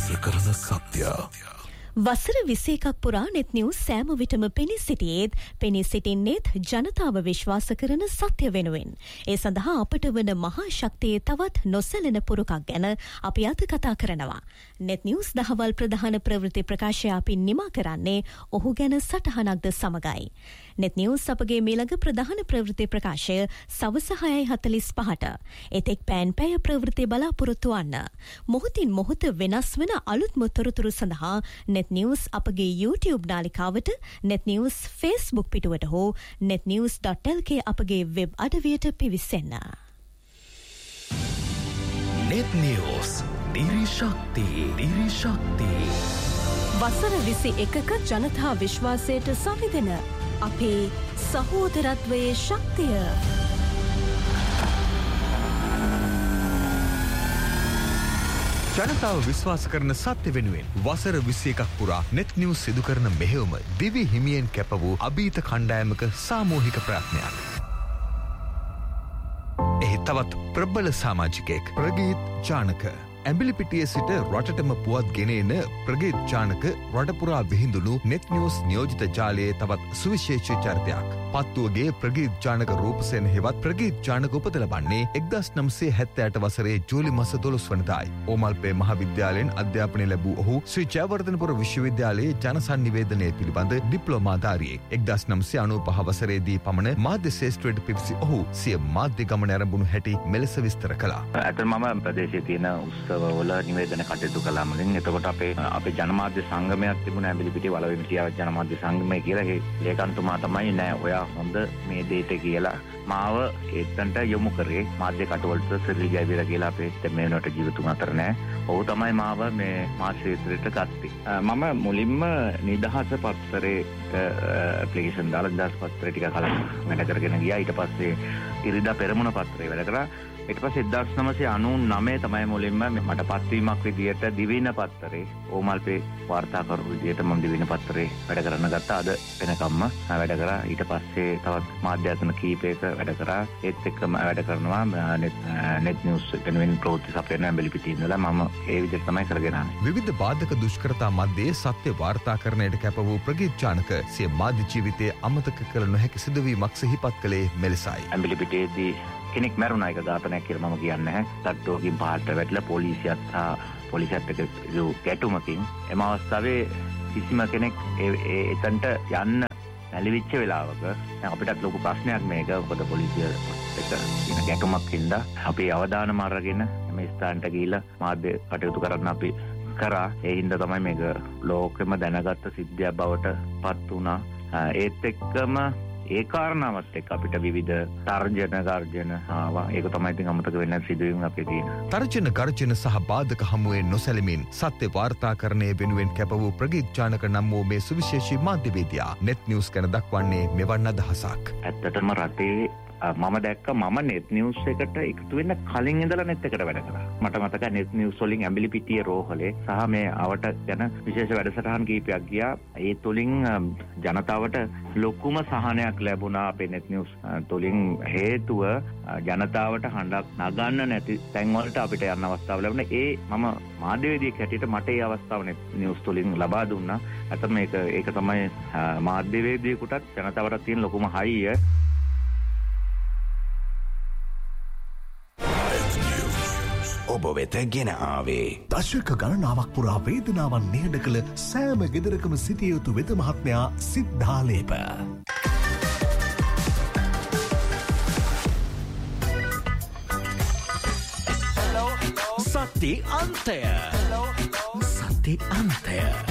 විශ්වාස කරන සත්‍ය. වසර 21ක් පුරා net news සෑම විටම පෙනී සිටියේත් පෙනී සිටින්නේත් ජනතාව විශ්වාස කරන සත්‍ය වෙනුවෙන්. ඒ සඳහා අපට වන මහා ශක්තියේ තවත් නොසැලෙන පුරුකක් ගැන අපි අද කතා කරනවා. net news දහවල් ප්‍රධාන ප්‍රවෘත්ති ප්‍රකාශය අපි නිමා කරන්නේ ඔහු ගැන සටහනක්ද සමගයි. net news අපගේ මීළඟ ප්‍රධාන ප්‍රවෘත්ති ප්‍රකාශය සවස 6:45ට. එතෙක් පෑන් පැය ප්‍රවෘත්ති බලාපොරොත්තු වන්න. මොහොතින් මොහොත වෙනස් වන අලුත්ම තොරතුරු සඳහා net news අපගේ YouTube නාලිකාවට, net news Facebook පිටුවට හෝ netnews.lk අපගේ වෙබ් අඩවියට පිවිසෙන්න. net news දිරි ශක්ති. වසර 21ක ජනතා විශ්වාසයට සමිදෙන අපේ සහෝදරත්වයේ ශක්තිය. ජනතාව විශ්වාස කරන සත්‍ය වෙනුවෙන් වසර 21ක් පුරා net news සිදු කරන මෙහෙයුම දිවි හිමියෙන් කැප වූ අභීත කණ්ඩායමක සාමූහික ප්‍රයත්නයක්. එහි තවත් ප්‍රබල සමාජිකයෙක් ප්‍රගීත් ජානක. ඇඹිලිපිටියේ සිට රටටම පුවත් ගෙනෙන ප්‍රගීත් ජානක රටපුරා විහිඳුණු net news නියෝජිත ජාලයේ තවත් සුවිශේෂී චරිතයක්. පත්තුවගේ ප්‍රගීත් ජානක රූපසේන හෙවත් ප්‍රගීත් ජානක උපත ලබන්නේ 1978 වසරේ ජූලි මාස 12 වනදායි. ඕමල්පේ මහාවිද්‍යාලයෙන් අධ්‍යාපනය ලැබූ ඔහු ශ්‍රී ජයවර්ධනපුර විශ්වවිද්‍යාලයේ ජනසන්නිවේදනය පිළිබඳ ඩිප්ලෝමාධාරියෙක්. 1995 වසරේදී පමණ මාධ්‍ය ශාස්ත්‍රයට පිවිසි ඔහු සිය මාධ්‍ය ගමන ආරම්භුණු හැටි මෙලෙස විස්තර කළා. අතන මම ප්‍රදේශයේ තියෙන උත්සවවල නිවේදන කටයුතු කළා මුලින්. එතකොට අපේ ජනමාධ්‍ය සංගමයක් තිබුණා ඇඹිලිපිටිය වලවෙමිටියාව ජනමාධ්‍ය සංගමය කියලා. ඒ ලේකම්තුමා තමයි නෑ ඔයා හොඳ මේ දෙයට කියලා මාව එතනට යොමු කරේ. මාධ්‍ය කටවලට සිරිල් ජයවීර කියලා අපේ මේ වෙනකොට ජීවතුන් අතර නෑ. ඔහු තමයි මාව මේ මාධ්‍ය ක්ෂේත්‍රයට ගත්තේ. මම මුලින්ම නිදහස පත්තරේ ඇප්ලිකේෂන් දාලා නිදහස් පත්තරේ ටික කලින් වැඩ කරගෙන ගියා. ඊට පස්සේ ඉරිදා පෙරමුණ පත්‍රේ වැඩ කරා. ඊට පස්සේ 1999 තමයි මුලින්ම මට පත්වීමක් විදියට දිවින පත්තරේ ඕමල්පේ වාර්තාකරු විදියට මම දිවින පත්තරේ වැඩ කරන්න ගත්තා. අද වෙනකම්ම වැඩ කරා. ඊට පස්සේ තවත් මාධ්‍ය ආයතන කීපයක වැඩ කරා. ඒත් එක්කම වැඩ කරනවා net news වෙනුවෙන් ප්‍රවෘත්ති සපයන ඇඹිලිපිටියේ ඉඳලා මම ඒ විදිහට තමයි කරගෙන ආවේ. විවිධ බාධක දුෂ්කරතා මැද්දේ සත්‍ය වාර්තාකරණයට කැප වූ ප්‍රගීත් ජානක සිය මාධ්‍ය ජීවිතයේ අමතක කළ නොහැකි සිදුවීමක් සිහිපත් කළේ මෙලෙසයි. ඇඹිලිපිටියේදී කෙනෙක් මැරුණා. ඒක ඝාතනයක් කියලා මම කියන්නේ නැහැ. තට්ටුවකින් පහළට වැටලා පොලිසියත් එක්ක ගැටුමකින් එම අවස්ථාවේ කිසිම කෙනෙක් එතනට යන්න නැලිවිච්ච වෙලාවක අපිටත් ලොකු ප්‍රශ්නයක් මේක. මොකද පොලිසිය එක්ක ඉන ගැටුමක් හින්දා අපි අවධානම අරගෙන මේ ස්ථානට ගිහිල්ලා මාධ්‍ය කටයුතු කරන්න අපි කරා. ඒ හින්දා තමයි මේක ලෝකෙම දැනගත්ත සිද්ධියක් බවට පත් වුණා. ඒත් එක්කම ඒ කාරණාවත් එක්ක අපිට විවිධ තර්ජන ආවා. ඒක තමයි ඉතින් අමතක වෙන්න සිදුවීම් අපේ තියෙන. තර්ජන ගර්ජන සහ බාධක හමුවේ නොසැලෙමින් සත්‍ය වාර්තාකරණය වෙනුවෙන් කැප වූ ප්‍රගීත් ජානක නම් වූ මේ සුවිශේෂී මාධ්‍යවේදියා net news ගැන දක්වන්නේ මෙවන් අදහසක්. ඇත්තටම රටේ මම දැක්ක මම net news එකට එකතු වෙන්න කලින් ඉඳලා net එකට වැඩ කරා. මට මතකයි net news වලින් ඇඹිලිපිටියේ රෝහලේ සහ මේ අවට යන විශේෂ වැඩසටහන් කීපයක් ගියා. ඒ තුලින් ජනතාවට ලොකුම සහනයක් ලැබුණා අපේ net news තුලින්. හේතුව ජනතාවට හඬක් නගන්න නැති තැන් වලට අපිට යන්න අවස්ථාව ලැබුණා. ඒ මම මාධ්‍යවේදියෙක් හැටියට මට ඒ අවස්ථාව net news තුලින් ලබා දුන්නා. අතන ඒක තමයි මාධ්‍යවේදියෙකුටත් ජනතාවටත් තියෙන ලොකුම හයිය. ඔබ වෙත ගෙන ආවේ දශක ගණනාවක් පුරා වේදනාවන් නිහඬ කළ සෑම ගෙදරකම සිටිය යුතු වෙද මහත්මයා සිද්ධාලේප. සත්‍ය අන්තය.